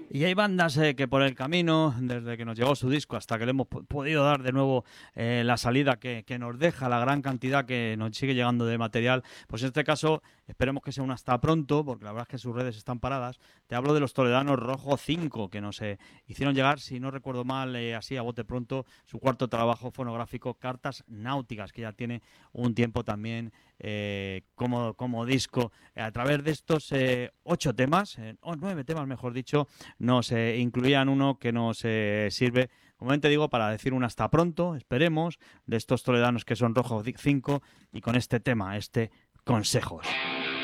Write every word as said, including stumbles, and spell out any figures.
Y hay bandas eh, que por el camino, desde que nos llegó su disco hasta que le hemos p- podido dar de nuevo eh, la salida que, que nos deja, la gran cantidad que nos sigue llegando de material, pues en este caso esperemos que sea un hasta pronto, porque la verdad es que sus redes están paradas. Te hablo de los toledanos Rojo cinco, que nos eh, hicieron llegar, si no recuerdo mal, eh, así a bote pronto, su cuarto trabajo fonográfico, Cartas Náuticas, que ya tiene un tiempo también eh, como, como disco. Eh, a través de estos eh, ocho temas, eh, o nueve temas mejor dicho, nos eh, incluían uno que nos eh, sirve, como bien te digo, para decir un hasta pronto, esperemos, de estos toledanos que son Rojo cinco y con este tema, este Consejos.